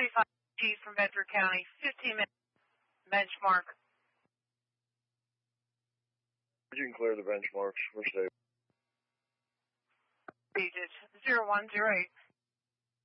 95G from Bedford County, 15-minute benchmark. You can clear the benchmarks for state. Digits 0108.